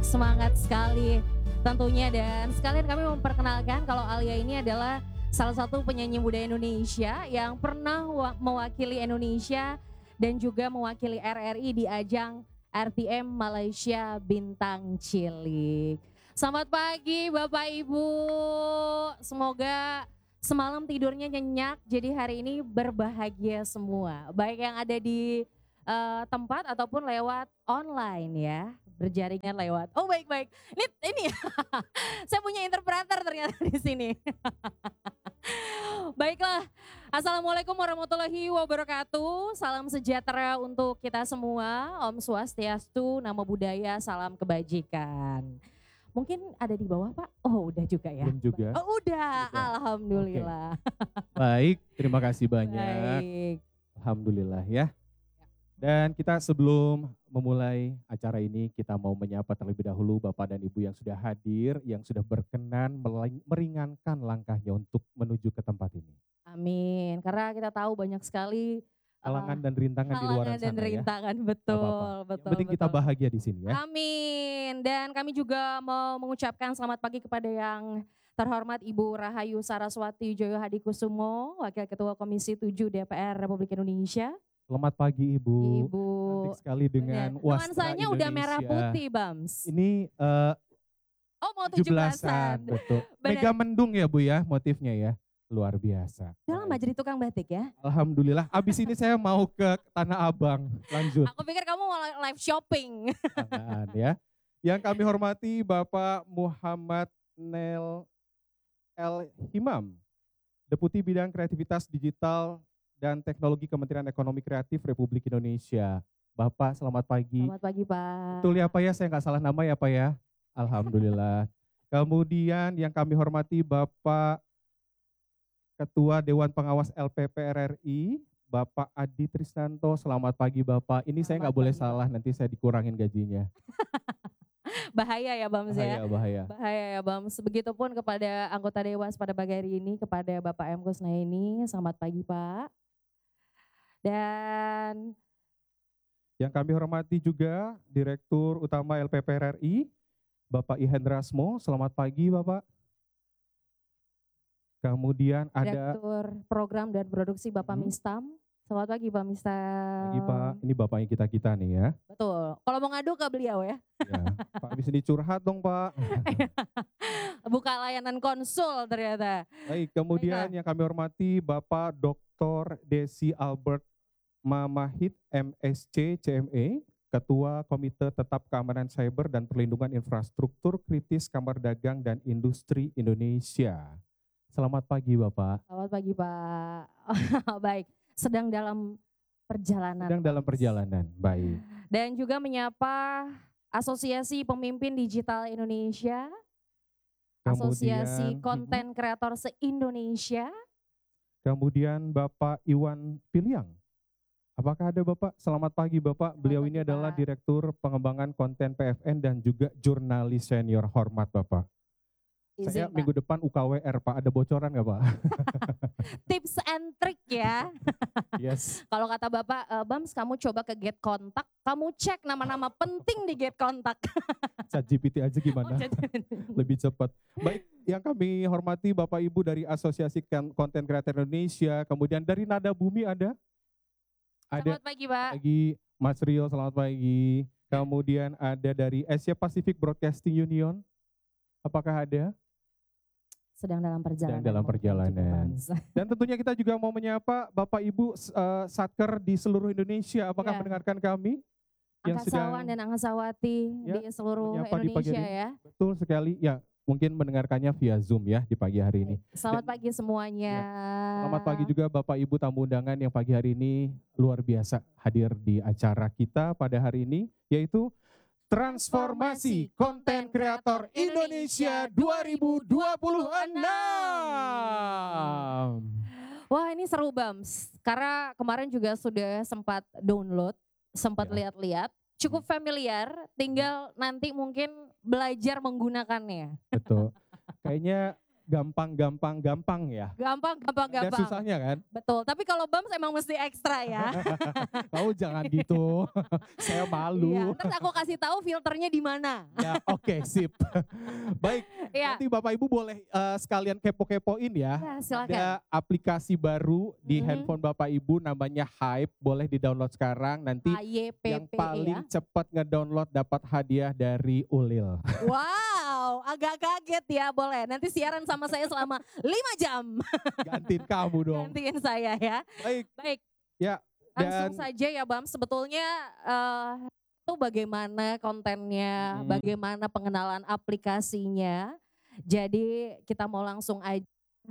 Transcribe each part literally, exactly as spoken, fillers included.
semangat sekali tentunya, dan sekalian kami memperkenalkan kalau Alia ini adalah salah satu penyanyi muda Indonesia yang pernah mewakili Indonesia dan juga mewakili R R I di ajang R T M Malaysia Bintang Cilik. Selamat pagi Bapak Ibu, semoga semalam tidurnya nyenyak, jadi hari ini berbahagia semua. Baik yang ada di uh, tempat ataupun lewat online ya, berjaringan lewat. Oh baik-baik, ini, ini saya punya interpreter ternyata di sini. Baiklah, Assalamualaikum warahmatullahi wabarakatuh. Salam sejahtera untuk kita semua. Om Swastiastu, Namo Buddhaya, salam kebajikan. Mungkin ada di bawah Pak? Oh udah juga ya? Belum juga. Oh udah, Udah. Alhamdulillah. Oke. Baik, terima kasih banyak. Baik. Alhamdulillah ya. Dan kita sebelum memulai acara ini, kita mau menyapa terlebih dahulu Bapak dan Ibu yang sudah hadir, yang sudah berkenan meringankan langkahnya untuk menuju ke tempat ini. Amin, karena kita tahu banyak sekali halangan uh, dan rintangan di luar sana dan rintangan, ya. betul, Apa-apa. betul. Yang penting betul. kita bahagia di sini ya. Amin. Dan kami juga mau mengucapkan selamat pagi kepada yang terhormat Ibu Rahayu Saraswati Joyo Hadikusumo, Wakil Ketua Komisi tujuh D P R Republik Indonesia. Selamat pagi Ibu. Ibu. Cantik sekali dengan Benar. wastra Nuansanya Indonesia. udah merah putih, Bams. Ini uh, oh mau tujuh belasan. Betul. Mega mendung ya Bu ya motifnya ya. Luar biasa. Udah lama jadi tukang batik ya? Alhamdulillah. Abis ini saya mau ke Tanah Abang. Lanjut. Aku pikir kamu mau live shopping. Jangan ya. Yang kami hormati Bapak Muhammad Nel El Himam, Deputi Bidang Kreativitas Digital dan Teknologi Kementerian Ekonomi Kreatif Republik Indonesia. Bapak selamat pagi. Selamat pagi Pak. Betul ya Pak ya, saya nggak salah nama ya Pak ya. Alhamdulillah. Kemudian yang kami hormati Bapak Ketua Dewan Pengawas L P P R R I, Bapak Adi Trisnanto. Selamat pagi Bapak. Ini selamat saya nggak boleh salah, nanti saya dikurangin gajinya. Bahaya ya Bams ya. Bahaya, bahaya. Bahaya ya Bams. Begitupun kepada anggota Dewas pada pagi hari ini, kepada Bapak M. Kusnaini. Selamat pagi Pak. Dan yang kami hormati juga Direktur Utama L P P R R I, Bapak Ihendrasmo. Selamat pagi Bapak. Kemudian ada Direktur Program dan Produksi Bapak hmm. Mistam. Selamat pagi Pak Mistam. Pagi Pak, ini Bapaknya kita-kita nih ya. Betul, kalau mau ngadu ke beliau ya. Ya Pak bisa dicurhat dong Pak. Buka layanan konsul ternyata. Baik, kemudian Baiklah. Yang kami hormati Bapak Doktor Desi Albert Mamahid M S C C M E, Ketua Komite Tetap Keamanan Cyber dan Perlindungan Infrastruktur Kritis Kamar Dagang dan Industri Indonesia. Selamat pagi Bapak. Selamat pagi Pak. Baik, sedang dalam perjalanan. Sedang dalam perjalanan, baik. Dan juga menyapa Asosiasi Pemimpin Digital Indonesia, kemudian, Asosiasi Konten Kreator se-Indonesia. Kemudian Bapak Iwan Piliang. Apakah ada Bapak? Selamat pagi Bapak. Selamat Beliau pagi, ini Pak. Adalah Direktur Pengembangan Konten P F N dan juga jurnalis senior. Hormat Bapak. Izin, saya Pak. Minggu depan U K W R Pak, ada bocoran nggak Pak? Tips and trick ya. Yes. Kalau kata Bapak, e, Bams kamu coba ke Get Kontak, kamu cek nama-nama penting di Get Kontak. Chat G P T aja gimana? Oh, lebih cepat. Baik, yang kami hormati Bapak Ibu dari Asosiasi Konten Kreator Indonesia, kemudian dari Nada Bumi ada? Ada. Selamat pagi Pak. Pagi Mas Rio, selamat pagi. Kemudian ada dari Asia Pacific Broadcasting Union. Apakah ada? Sedang dalam perjalanan. Sedang dalam perjalanan. Dan tentunya kita juga mau menyapa Bapak Ibu uh, Satker di seluruh Indonesia. Apakah ya. Mendengarkan kami? Angkasawan dan Angkasawati ya, di seluruh Indonesia di ya. Betul sekali. Ya, mungkin mendengarkannya via Zoom ya di pagi hari ini. Selamat dan, pagi semuanya. Ya, selamat pagi juga Bapak Ibu tamu undangan yang pagi hari ini luar biasa hadir di acara kita pada hari ini, yaitu Transformasi Konten Kreator Indonesia dua ribu dua puluh enam. Wah ini seru Bams, karena kemarin juga sudah sempat download, sempat ya. lihat-lihat, cukup familiar, tinggal nanti mungkin belajar menggunakannya. Betul, kayaknya gampang, gampang, gampang ya. Gampang, gampang, Ada gampang. susahnya kan? Betul, tapi kalau Bams emang mesti ekstra ya. Kamu jangan gitu, saya malu. Iya, ntar aku kasih tahu filternya di mana. Ya, oke, sip. Baik, Iya. nanti Bapak Ibu boleh uh, sekalian kepo-kepoin ya. Ya, silakan. Ada aplikasi baru di Mhm. handphone Bapak Ibu namanya Hype, boleh di-download sekarang. Nanti A Y P yang P paling ya. cepat ngedownload dapat hadiah dari Ulil. Wow, agak kaget ya, boleh. Nanti siaran sama saya selama lima jam. Gantiin kamu dong. Gantiin saya ya. Baik, Baik, ya. langsung Dan saja ya Bam. Sebetulnya eh, itu bagaimana kontennya, Mhm. bagaimana pengenalan aplikasinya. Jadi kita mau langsung aja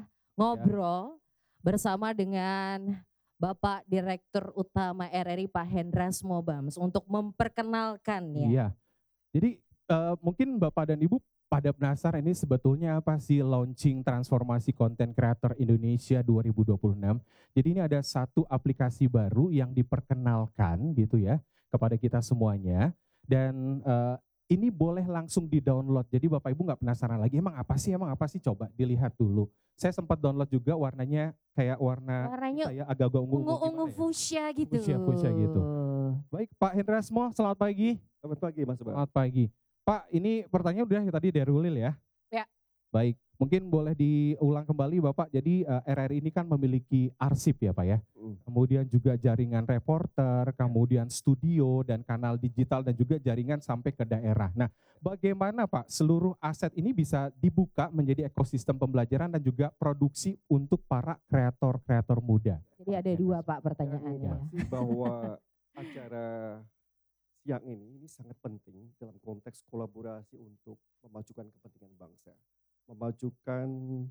ngobrol bersama dengan Bapak Direktur Utama R R I Pak Hendrasmo Bams untuk memperkenalkan ya. iya. Jadi eh, mungkin Bapak dan Ibu pada penasaran ini sebetulnya apa sih launching transformasi konten kreator Indonesia dua ribu dua puluh enam. Jadi ini ada satu aplikasi baru yang diperkenalkan gitu ya kepada kita semuanya. Dan eh, ini boleh langsung di-download. Jadi Bapak Ibu nggak penasaran lagi emang apa sih, emang apa sih, coba dilihat dulu. Saya sempat download juga, warnanya kayak warna Warnanya saya agak-agak ungu-ungu ungu-ungu gimana ya? fuchsia gitu. Fuchsia-fuchsia gitu. Baik Pak Hendrasmo, selamat pagi. Selamat pagi Mas Bang. Selamat pagi. Pak, ini pertanyaan udah tadi dari Ulil ya? Ya. Baik, mungkin boleh diulang kembali Bapak. Jadi uh, R R I ini kan memiliki arsip ya Pak ya? Mm. Kemudian juga jaringan reporter, kemudian studio dan kanal digital dan juga jaringan sampai ke daerah. Nah, bagaimana Pak seluruh aset ini bisa dibuka menjadi ekosistem pembelajaran dan juga produksi untuk para kreator-kreator muda? Jadi ada dua Pak Yang pertanyaannya ya. pasti bahwa acara siang ini, ini sangat penting dalam konteks kolaborasi untuk memajukan kepentingan bangsa. Memajukan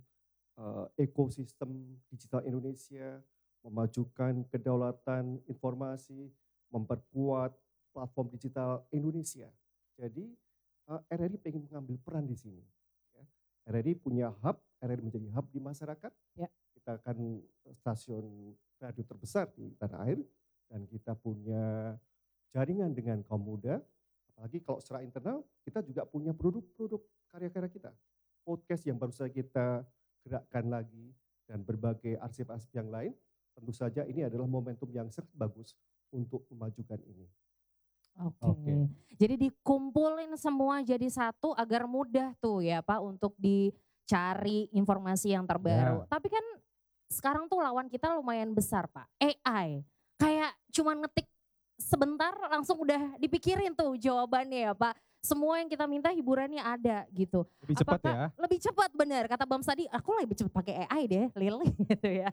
uh, ekosistem digital Indonesia, memajukan kedaulatan informasi, memperkuat platform digital Indonesia. Jadi uh, R R I ingin mengambil peran di sini. Ya. R R I punya hub, R R I menjadi hub di masyarakat. Ya. Kita akan stasiun radio terbesar di tanah air dan kita punya jaringan dengan kaum muda. Apalagi kalau secara internal kita juga punya produk-produk karya-karya kita. Podcast yang baru saja kita gerakkan lagi dan berbagai arsip-arsip yang lain. Tentu saja ini adalah momentum yang sangat bagus untuk memajukan ini. Oke. Oke. Jadi dikumpulin semua jadi satu agar mudah tuh ya Pak untuk dicari informasi yang terbaru. Tapi kan sekarang tuh lawan kita lumayan besar Pak. A I. Kayak cuma ngetik sebentar langsung udah dipikirin tuh jawabannya ya Pak. Semua yang kita minta hiburannya ada gitu. Lebih cepat Apakah- ya? Lebih cepat benar. Kata Bams tadi, aku lebih cepat pakai A I deh, Lil gitu ya.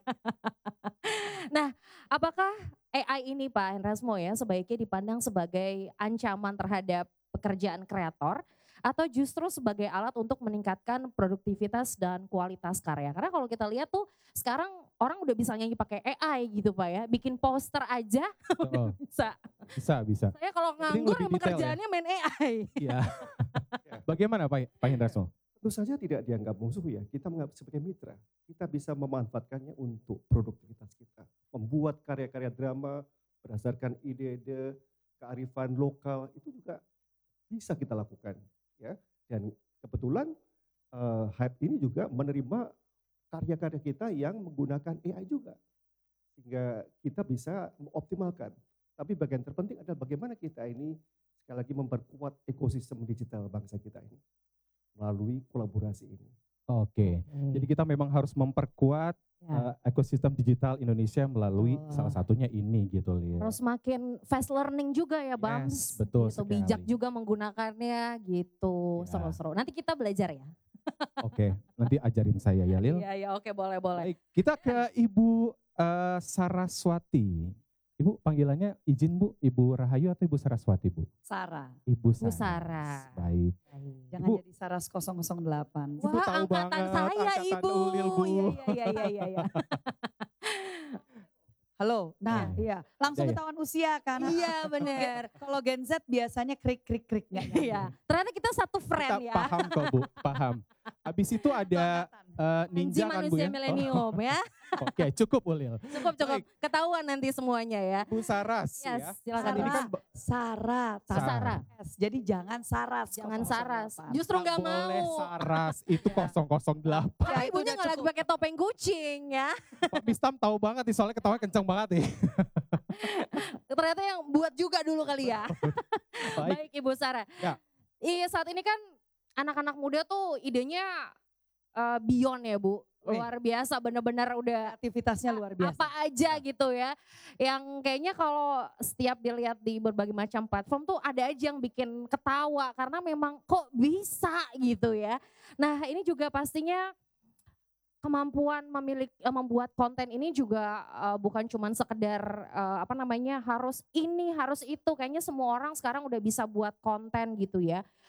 Nah, apakah A I ini Pak Hendrasmo ya sebaiknya dipandang sebagai ancaman terhadap pekerjaan kreator atau justru sebagai alat untuk meningkatkan produktivitas dan kualitas karya? Karena kalau kita lihat tuh sekarang orang udah bisa nyanyi pakai A I gitu Pak ya, bikin poster aja Oh, bisa. bisa, bisa. Saya kalau Yang penting nganggur lebih emang detail ya. kerjaannya main A I. Iya. Bagaimana Pak, Pak Hendrasmo? Tentu saja tidak dianggap musuh ya, kita menganggap sebagai mitra. Kita bisa memanfaatkannya untuk produktivitas kita. Membuat karya-karya drama berdasarkan ide-ide, kearifan lokal, itu juga bisa kita lakukan. Ya. Dan kebetulan uh, Hype ini juga menerima karya-karya kita yang menggunakan A I juga. Sehingga kita bisa mengoptimalkan. Tapi bagian terpenting adalah bagaimana kita ini sekali lagi memperkuat ekosistem digital bangsa kita ini melalui kolaborasi ini. Oke. Jadi kita memang harus memperkuat Ya. uh, ekosistem digital Indonesia melalui Betul. salah satunya ini gitu Lil. Terus makin fast learning juga ya Bams. Yes, betul gitu, bijak sekali. juga menggunakannya gitu. Ya. Seru-seru. Nanti kita belajar ya. Oke, nanti ajarin saya ya Lil. Iya, iya, oke, boleh, boleh. Baik, kita ke Ibu uh, Saraswati. Ibu panggilannya izin Bu, Ibu Rahayu atau Ibu Saraswati Bu? Sarah. Ibu Bu Saras. Sarah. Baik. Jangan Ibu. jadi Saras nol nol delapan. Ibu Wah, tahu angkatan banget, saya angkatan Ibu. Ulil, Bu. Iya, iya, iya, iya, iya. Halo. Nah, Ya. iya. Langsung Ya, ya. ketahuan usia kan. Iya, benar. Kalau Gen Z biasanya krik krik krik nggak nyambung. Iya. Ternyata kita satu friend Kita ya. paham kok Bu, paham. Habis itu ada Angkatan. Eh, Anji ninja kan Bu manusia ya? milenium ya. Oh, Oke, cukup Ulil. Cukup cukup. Baik. Ketahuan nanti semuanya ya. Bu Saras ya. Yes, silakan. Ini Sarah. kan Sarah. Bu Sarah. S. Jadi jangan saras. Jangan nol nol saras. delapan. Justru nggak boleh mau. Saras, itu Iya. nol nol delapan. Karena Ya, itu ibunya udah nggak lagi cukup. pakai topeng kucing ya. Pak Bistam tahu banget nih, soalnya ketawa kencang banget nih. Ternyata yang buat juga dulu kali ya. Baik. Baik Ibu Sarah. Ya. Iya saat ini kan anak-anak muda tuh idenya eh, beyond ya Bu. Wih. Luar biasa bener-bener udah Aktivitasnya luar biasa. apa aja gitu ya. Yang kayaknya kalau setiap dilihat di berbagai macam platform tuh ada aja yang bikin ketawa. Karena memang kok bisa gitu ya. Nah ini juga pastinya kemampuan memiliki eh, membuat konten ini juga eh, bukan cuman sekedar eh, apa namanya harus ini harus itu, kayaknya semua orang sekarang udah bisa buat konten gitu ya.